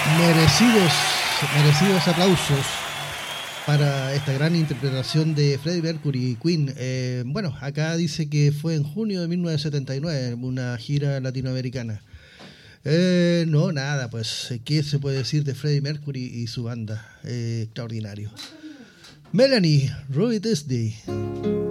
Merecidos aplausos para esta gran interpretación de Freddie Mercury y Queen. Bueno, acá dice que fue en junio de 1979, una gira latinoamericana. No, nada, pues, ¿qué se puede decir de Freddie Mercury y su banda? Extraordinario. Melanie, Ruby Tuesday.